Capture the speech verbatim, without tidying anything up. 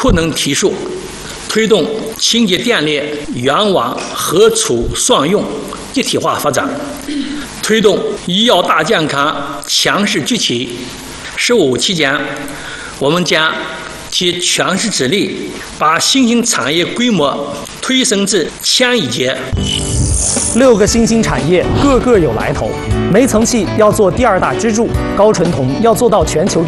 库能提速，推动清洁电力、远网、合储双用一体化发展，推动医药大健康强势崛起。十五期间，我们将集全市之力，把新兴产业规模推升至千亿级。 六个新兴产业个个有来头，煤层气要做第二大支柱，高纯铜要做到全球